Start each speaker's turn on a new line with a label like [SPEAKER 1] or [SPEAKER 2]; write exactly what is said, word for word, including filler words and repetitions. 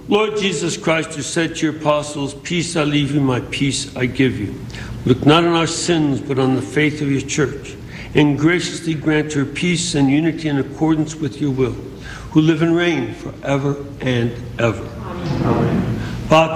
[SPEAKER 1] Lord Jesus Christ, who said to your apostles, "Peace I leave you, my peace I give you," look not on our sins, but on the faith of your church, and graciously grant her peace and unity in accordance with your will, who live and reign forever and ever. Amen.